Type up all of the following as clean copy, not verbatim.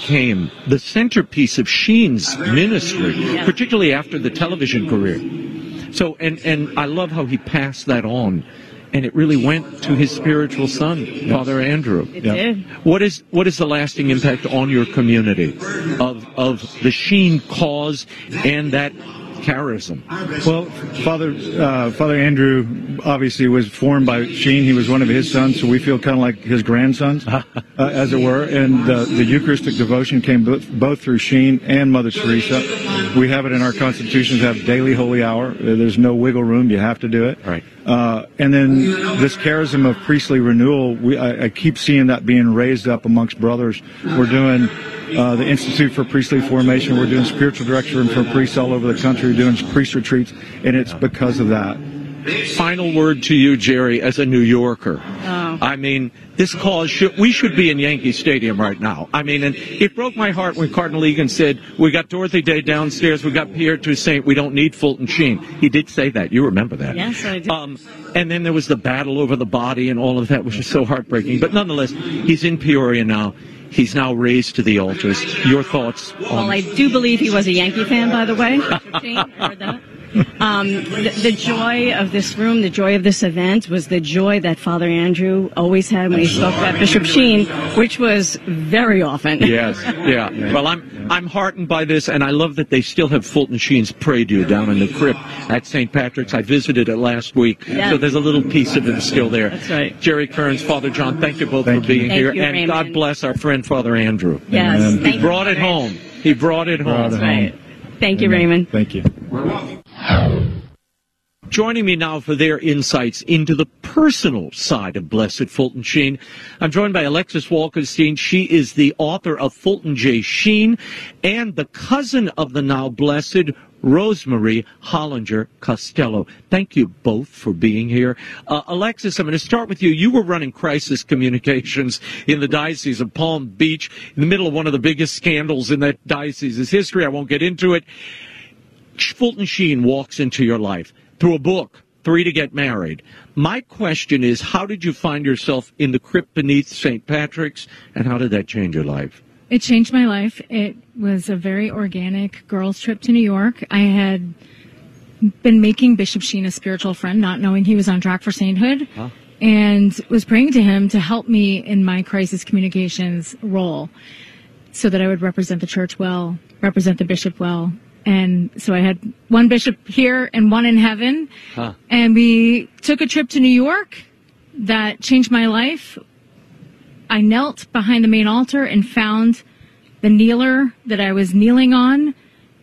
became the centerpiece of Sheen's ministry, particularly after the television career. So, and I love how he passed that on, and it really went to his spiritual son, Father Andrew. It did. What is the lasting impact on your community of the Sheen cause and that charism? Well, Father Andrew obviously was formed by Sheen. He was one of his sons, so we feel kind of like his grandsons, as it were. And the Eucharistic devotion came both through Sheen and Mother Teresa. We have it in our constitution to have daily holy hour. There's no wiggle room. You have to do it. Right. And then this charism of priestly renewal, I keep seeing that being raised up amongst brothers. We're doing the Institute for Priestly Formation. We're doing spiritual direction for priests all over the country. We're doing priest retreats, and it's because of that. Final word to you, Jerry, as a New Yorker. Oh. I mean, this cause, we should be in Yankee Stadium right now. I mean, and it broke my heart when Cardinal Egan said, we got Dorothy Day downstairs, we got Pierre Toussaint, we don't need Fulton Sheen. He did say that. You remember that. Yes, I do. And then there was the battle over the body and all of that, which was so heartbreaking. But nonetheless, he's in Peoria now. He's now raised to the altars. Your thoughts on... Well, I do believe he was a Yankee fan, by the way. Heard that? The joy of this room, the joy of this event was the joy that Father Andrew always had when he spoke about Bishop Sheen, which was very often. Yes, yeah. Well, I'm heartened by this, and I love that they still have Fulton Sheen's pray-dieu down in the crypt at St. Patrick's. I visited it last week, so there's a little piece of him still there. That's right. Jerry Kearns, Father John, thank you both for being here, you, and Raymond. God bless our friend Father Andrew. Yes, He brought it home. He brought it home. That's right. Thank you, Raymond. Thank you. Joining me now for their insights into the personal side of Blessed Fulton Sheen, I'm joined by Alexis Walkenstein. She is the author of Fulton J. Sheen and the cousin of the now blessed Rosemarie Hollinger Costello. Thank you both for being here. Alexis, I'm going to start with you. You were running crisis communications in the Diocese of Palm Beach in the middle of one of the biggest scandals in that diocese's history. I won't get into it. Fulton Sheen walks into your life through a book, 3 to Get Married. My question is, how did you find yourself in the crypt beneath St. Patrick's, and how did that change your life? It changed my life. It was a very organic girls' trip to New York. I had been making Bishop Sheen a spiritual friend, not knowing he was on track for sainthood, and was praying to him to help me in my crisis communications role so that I would represent the church well, represent the bishop well. And so I had one bishop here and one in heaven. And we took a trip to New York that changed my life. I knelt behind the main altar and found the kneeler that I was kneeling on,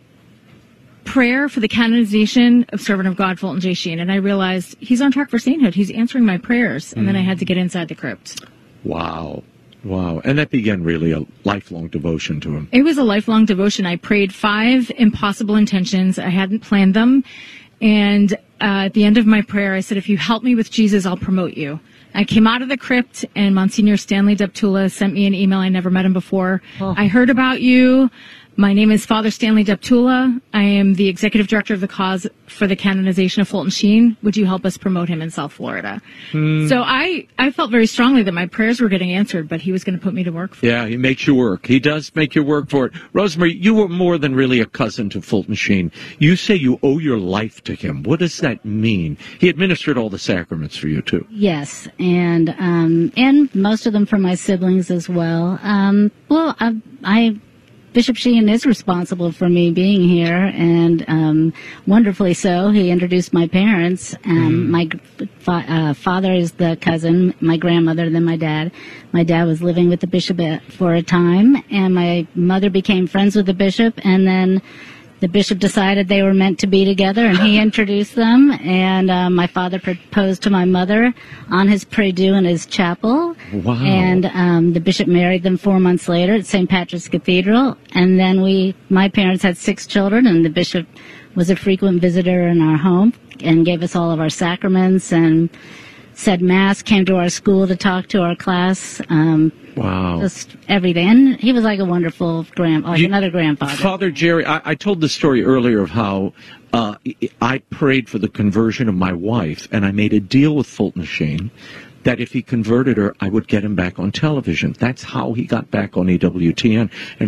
prayer for the canonization of Servant of God, Fulton J. Sheen. And I realized he's on track for sainthood. He's answering my prayers. And then I had to get inside the crypt. Wow. Wow. And that began really a lifelong devotion to him. It was a lifelong devotion. I prayed 5 impossible intentions. I hadn't planned them. And at the end of my prayer, I said, if you help me with Jesus, I'll promote you. I came out of the crypt, and Monsignor Stanley Deptula sent me an email. I never met him before. I heard about you. My name is Father Stanley Deptula. I am the executive director of the cause for the canonization of Fulton Sheen. Would you help us promote him in South Florida? So I felt very strongly that my prayers were getting answered, but he was going to put me to work for it. Yeah, he makes you work. He does make you work for it. Rosemary, you were more than really a cousin to Fulton Sheen. You say you owe your life to him. What does that mean? He administered all the sacraments for you, too. Yes, and most of them for my siblings as well. Bishop Sheen is responsible for me being here, and wonderfully so. He introduced my parents. My father is the cousin, my grandmother, then my dad. My dad was living with the bishop for a time, and my mother became friends with the bishop, and then the bishop decided they were meant to be together, and he introduced them, and my father proposed to my mother on his prie-dieu in his chapel. Wow. And the bishop married them 4 months later at St. Patrick's Cathedral, and then my parents had 6 children, and the bishop was a frequent visitor in our home and gave us all of our sacraments and said Mass, came to our school to talk to our class. Wow. Just everything. And he was like a wonderful another grandfather. Father Jerry, I told the story earlier of how I prayed for the conversion of my wife, and I made a deal with Fulton Sheen that if he converted her, I would get him back on television. That's how he got back on EWTN. And